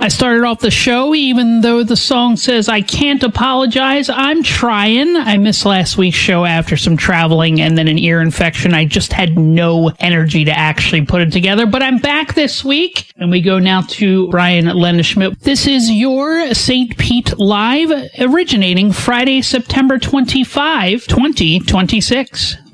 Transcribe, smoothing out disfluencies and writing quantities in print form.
I started off the show, even though the song says I can't apologize, I'm trying. I missed last week's show after some traveling and then an ear infection. I just had no energy to actually put it together, but I'm back this week, and we go now to Brian Lenderschmidt. This is your St. Pete Live, originating Friday, September 25, 2026.